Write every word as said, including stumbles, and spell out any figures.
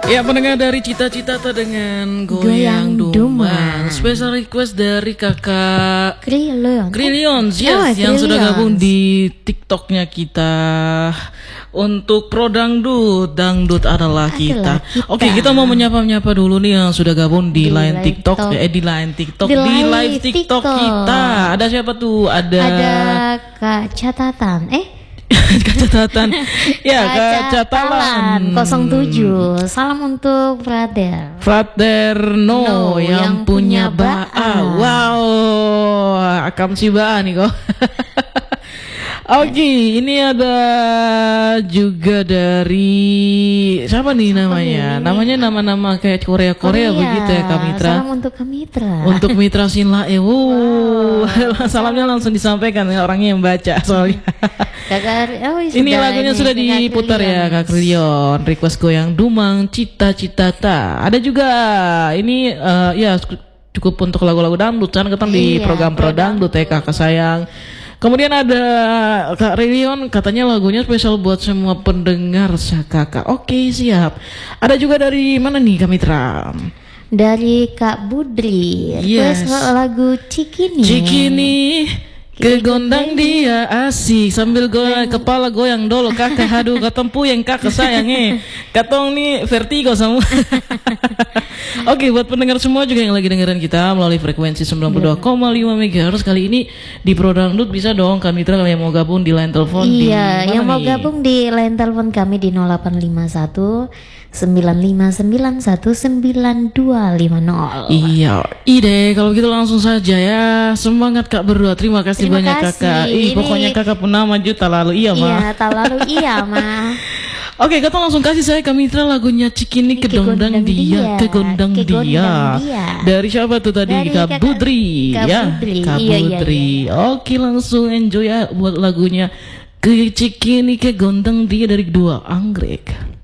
Ya, pendengar dari Cita-Cita dengan Goyang Goyang Duma. Duma. Special request dari kakak Krilion. Krilion, yes, Oh, yang sudah Krilions. gabung di TikToknya kita untuk Pro Dangdut. Dangdut adalah kita. Adalah kita. Oke, kita mau menyapa-menyapa dulu nih yang sudah gabung di, Di line live TikTok, TikTok. eh di line TikTok, Di di, live live TikTok, TikTok. kita. Ada siapa tuh? Ada, Ada Kak Catatan. Eh, Catatan. Ya, Kak Catalan nol tujuh. Salam untuk brother. Fraterno No, yang, yang punya punya Ba'a. Ba'a. Wow, akam si Ba'a nih kok. Oke, ini ada juga dari siapa nih namanya? nih? Namanya nama-nama kayak Korea-Korea begitu ya, Kak Mitra. Salam untuk Kak Mitra. Untuk Mitra Sinlae. Wow. Salamnya langsung disampaikan ya, orangnya yang baca soalnya. Kakak, oh, Ini lagunya ini, sudah Kakak diputar ya, Krilion. Kak Krilion. Request Goyang Dumang, Cita-Cita Ta. Ada juga ini eh, ya cukup untuk lagu-lagu dangdut kan kita di Iya, program Pro Pro Dangdut ya Kakak sayang. Kemudian ada Kak Krilion, katanya lagunya spesial buat semua pendengar sa Kakak. Oke, siap. Ada juga dari mana nih Kak Mitra? Dari Kak Budri. Yes. Request lagu Cikini. Cikini kegondang dia asik sambil goyang kepala goyang dulu kakak, haduh katong puyeng kakak sayang eh katong nih vertigo sama. Oke, buat pendengar semua juga yang lagi dengerin kita melalui frekuensi sembilan puluh dua koma lima megahertz kali ini di Pro Dangdut, bisa dong Kak Mitra kalau yang mau gabung di line telepon di Iya, mana yang mau nih? gabung di line telepon kami di nol delapan lima satu sembilan lima sembilan satu sembilan dua lima nol. Iya, ide kalau gitu langsung saja ya. Semangat Kak berdua. Terima kasih Terima banyak kasih. Kakak. Ih, Ini- pokoknya Kakak pun nama juta lalu iya mah. Iya, tak lalu iya mah. Oke, kita langsung kasih saya Kak Mitra lagunya Cikini Kedondang Kegondang Dia, Dia, Kegondang Kegondang Dia. Dia. Dari siapa tuh tadi? Dari Kak Kakak- Budri, Kak ya. Budri. Kak Iya, iya, Budri. Oke, langsung enjoy ya buat lagunya Ke Cikini Kegondang Dia dari dua Anggrek.